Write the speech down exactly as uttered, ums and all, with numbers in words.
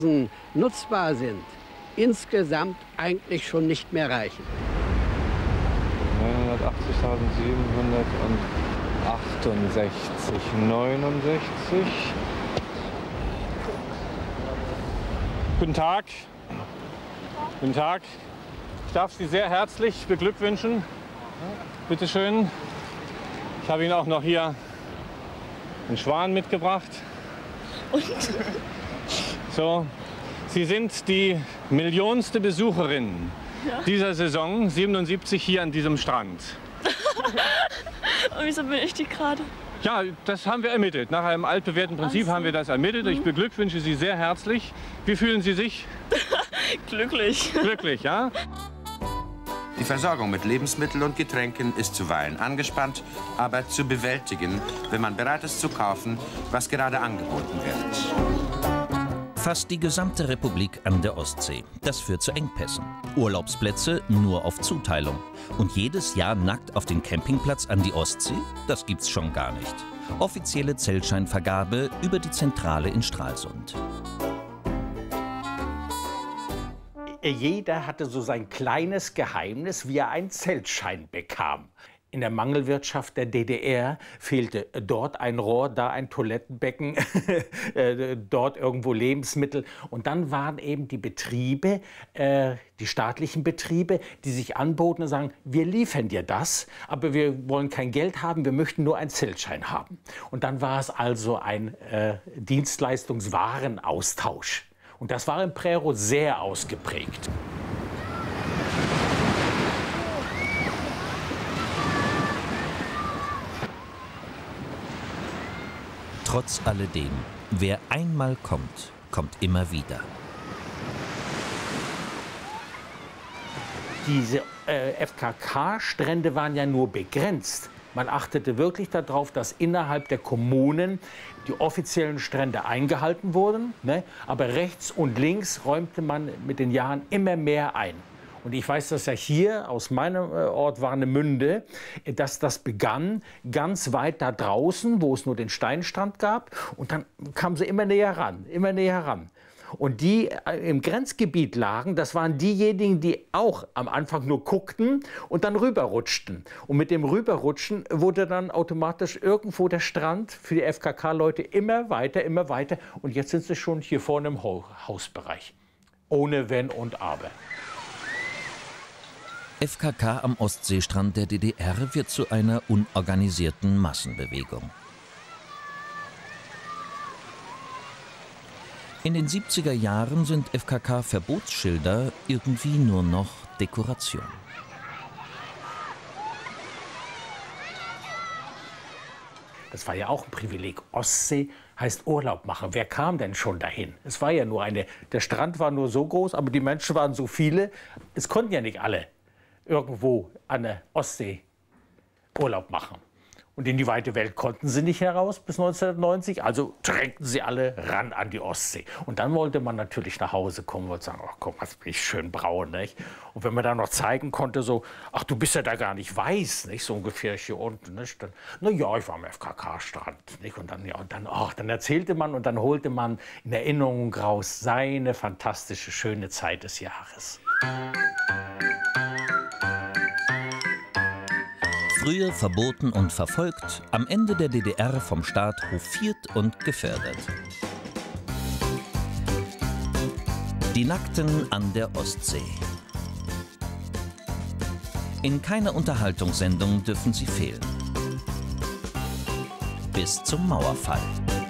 nutzbar sind, insgesamt eigentlich schon nicht mehr reichen. neunhundertachtzigtausendsiebenhundertachtundsechzig, neunundsechzig. Guten Tag. Guten Tag. Ich darf Sie sehr herzlich beglückwünschen. Bitte schön. Ich habe Ihnen auch noch hier einen Schwan mitgebracht. Und? So, Sie sind die millionste Besucherin ja. dieser Saison, siebenundsiebzig, hier an diesem Strand. Und wieso bin ich die gerade? Ja, das haben wir ermittelt. Nach einem altbewährten Prinzip so. haben wir das ermittelt. Ich beglückwünsche Sie sehr herzlich. Wie fühlen Sie sich? Glücklich. Glücklich, ja? Die Versorgung mit Lebensmitteln und Getränken ist zuweilen angespannt, aber zu bewältigen, wenn man bereit ist zu kaufen, was gerade angeboten wird. Fast die gesamte Republik an der Ostsee. Das führt zu Engpässen. Urlaubsplätze nur auf Zuteilung. Und jedes Jahr nackt auf den Campingplatz an die Ostsee? Das gibt's schon gar nicht. Offizielle Zeltscheinvergabe über die Zentrale in Stralsund. Jeder hatte so sein kleines Geheimnis, wie er einen Zeltschein bekam. In der Mangelwirtschaft der D D R fehlte dort ein Rohr, da ein Toilettenbecken, dort irgendwo Lebensmittel. Und dann waren eben die Betriebe, äh, die staatlichen Betriebe, die sich anboten und sagen, wir liefern dir das, aber wir wollen kein Geld haben, wir möchten nur einen Zeltschein haben. Und dann war es also ein äh, Dienstleistungswarenaustausch. Und das war im Prerow sehr ausgeprägt. Trotz alledem, wer einmal kommt, kommt immer wieder. Diese äh, F K K-Strände waren ja nur begrenzt. Man achtete wirklich darauf, dass innerhalb der Kommunen die offiziellen Strände eingehalten wurden, ne? Aber rechts und links räumte man mit den Jahren immer mehr ein. Und ich weiß das ja hier aus meinem Ort Warnemünde, dass das begann ganz weit da draußen, wo es nur den Steinstrand gab. Und dann kamen sie immer näher ran, immer näher ran. Und die im Grenzgebiet lagen, das waren diejenigen, die auch am Anfang nur guckten und dann rüberrutschten. Und mit dem Rüberrutschen wurde dann automatisch irgendwo der Strand für die F K K-Leute immer weiter, immer weiter. Und jetzt sind sie schon hier vorne im Hausbereich. Ohne Wenn und Aber. F K K am Ostseestrand der D D R wird zu einer unorganisierten Massenbewegung. In den siebziger Jahren sind F K K-Verbotsschilder irgendwie nur noch Dekoration. Das war ja auch ein Privileg. Ostsee heißt Urlaub machen. Wer kam denn schon dahin? Es war ja nur eine, der Strand war nur so groß, aber die Menschen waren so viele. Es konnten ja nicht alle irgendwo an der Ostsee Urlaub machen. Und in die weite Welt konnten sie nicht heraus bis neunzehnhundertneunzig, also drängten sie alle ran an die Ostsee. Und dann wollte man natürlich nach Hause kommen und sagen, ach guck mal, jetzt bin ich schön braun, nicht? Und wenn man dann noch zeigen konnte, so, ach du bist ja da gar nicht weiß, nicht? So ungefähr hier unten, nicht? Dann, na ja, ich war am F K K-Strand, nicht? Und dann, ja, und dann, ach, dann erzählte man und dann holte man in Erinnerung raus seine fantastische, schöne Zeit des Jahres. Früher verboten und verfolgt, am Ende der D D R vom Staat hofiert und gefördert. Die Nackten an der Ostsee. In keiner Unterhaltungssendung dürfen sie fehlen. Bis zum Mauerfall.